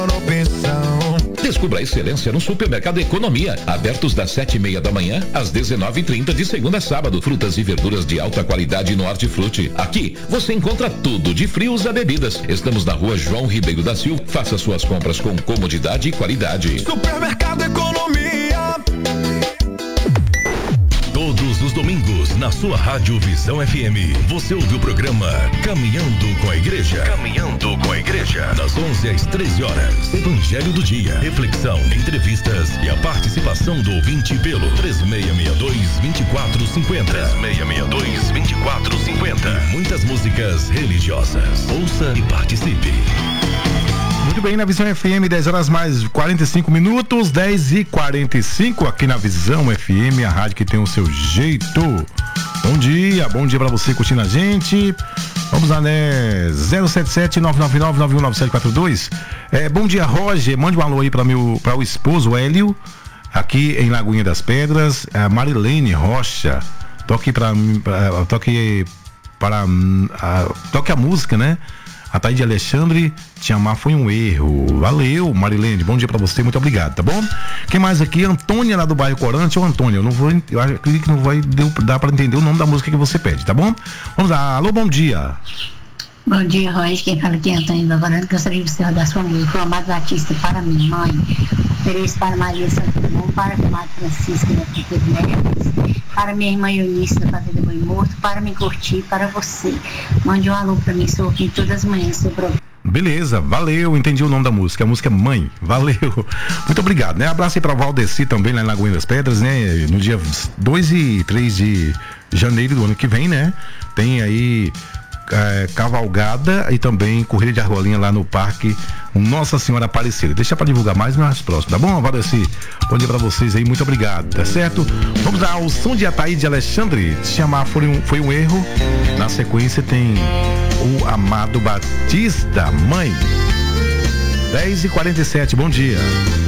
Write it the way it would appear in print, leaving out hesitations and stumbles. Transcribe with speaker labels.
Speaker 1: Descubra a excelência no Supermercado Economia, abertos das 7:30 da manhã às 19:30 de segunda a sábado. Frutas e verduras de alta qualidade no Hortifruti. Aqui você encontra tudo de frios a bebidas. Estamos na Rua João Ribeiro da Silva. Faça suas compras com comodidade e qualidade.
Speaker 2: Supermercado Economia.
Speaker 3: Todos os domingos, na sua Rádio Visão FM, você ouve o programa Caminhando com a Igreja. Caminhando com a Igreja. Das 11 às 13 horas. Evangelho do dia, reflexão, entrevistas e a participação do ouvinte pelo 3662-2450. 3662-2450. Muitas músicas religiosas. Ouça e participe.
Speaker 4: Muito bem, na Visão FM, 10 horas mais 45 minutos, 10h45 aqui na Visão FM, a rádio que tem o seu jeito. Bom dia pra você curtindo a gente. Vamos lá, né? 077-999-919742. Bom dia, Roger. Mande um alô aí para o esposo Hélio, aqui em Lagoinha das Pedras. A Marilene Rocha. Toque a música, né? A Taíde Alexandre, te amar foi um erro. Valeu, Marilene, bom dia pra você, muito obrigado, tá bom? Quem mais aqui? Antônia, lá do bairro Corante. Ô, Antônia, eu acredito que não vai dar pra entender o nome da música que você pede, tá bom? Vamos lá, alô, bom dia.
Speaker 5: Bom dia, Roger, quem fala aqui é Antônio Bavarano. Gostaria de você rodar sua música, o Amado Batista, para minha mãe, Tereza, para Maria Santo Dumont, para o Amado Francisco, da Prefeita Neves, para minha irmã Eunice, da Fazenda Boi Morto, para me curtir, para você. Mande um alô pra mim, sou aqui todas as manhãs, seu programa.
Speaker 4: Beleza, valeu, entendi o nome da música, a música é Mãe, valeu, muito obrigado, né? Abraço aí pra Valdeci também, lá em Lagoinha das Pedras, né? No dia 2 e 3 de janeiro do ano que vem, né? Tem aí cavalgada e também corrida de argolinha lá no Parque Nossa Senhora Aparecida. Deixa pra divulgar mais próximo, tá bom, Valdeci? Bom dia pra vocês aí, muito obrigado, tá certo? Vamos lá, o som de Ataíde Alexandre, te chamar foi um erro. Na sequência tem o Amado Batista, Mãe. 10h47, bom dia.